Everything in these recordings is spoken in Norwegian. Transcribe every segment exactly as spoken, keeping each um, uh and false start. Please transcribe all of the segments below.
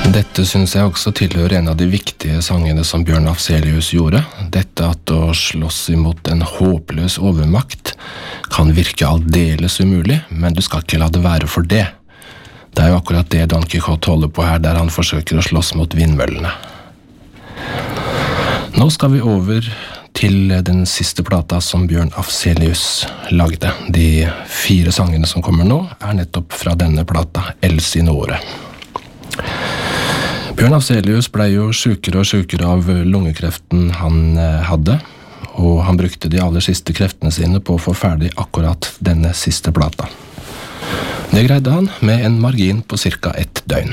Dette synes jeg også tilhører en av de viktige sangene som Bjørn Afzelius gjorde. Dette at å slåss imot en håpløs overmakt kan virke aldeles umulig, men du skal ikke la det være for det. Det er jo akkurat det Don Quixote holder på her, der han forsøker å slåss mot vindmøllene. Nå skal vi over til den siste plata som Bjørn Afzelius lagde. De fire sangene som kommer nå er nettopp fra denne plata, Elsinore. Bjørn Afzelius ble jo sjukere og sjukere av lungekreften han hadde, og han brukte de aller siste kreftene sine på å få ferdig akkurat denne siste plata. Det greide han med en margin på cirka ett døgn.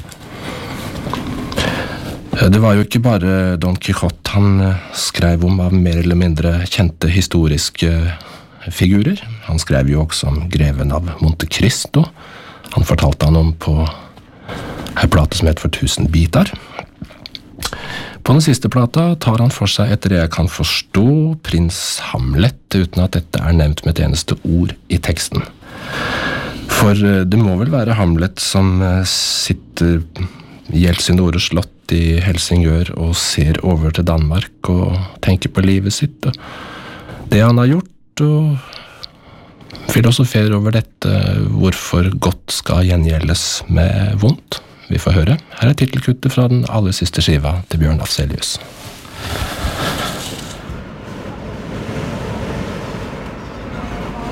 Det var jo ikke bare Don Quixote han skrev om av mer eller mindre kjente historiske figurer. Han skrev jo også om greven av Monte Cristo. Han fortalte han om på en plate som heter For tusen bitar. På den siste plata tar han for seg etter det jeg kan forstå prins Hamlet, uten at dette er nevnt med et eneste ord i teksten. For det må vel være Hamlet som sitter i Elsinore slott i Helsingør og ser over til Danmark og tenker på livet sitt og det han har gjort, og filosoferer over dette, hvorfor godt skal gjengjeldes med vondt. Vi får høre. Her er titelkuttet fra den aller siste skiva til Bjørn Afzelius.